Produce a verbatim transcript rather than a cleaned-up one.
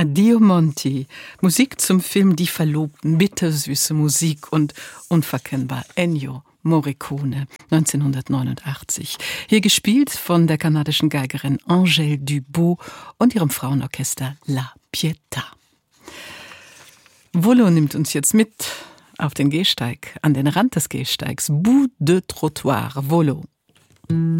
Addio Monti, Musik zum Film Die Verlobten, bittersüße Musik und unverkennbar Ennio Morricone, neunzehnhundertneunundachtzig. Hier gespielt von der kanadischen Geigerin Angèle Dubois und ihrem Frauenorchester La Pietà. Volo nimmt uns jetzt mit auf den Gehsteig, an den Rand des Gehsteigs, Bout de Trottoir, Volo.